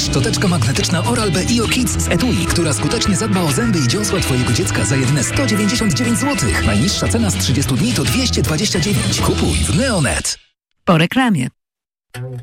Szczoteczka magnetyczna Oral-B IO Kids z etui, która skutecznie zadba o zęby i dziąsła Twojego dziecka za jedyne 199 zł. Najniższa cena z 30 dni to 229. Kupuj w Neonet. Po reklamie.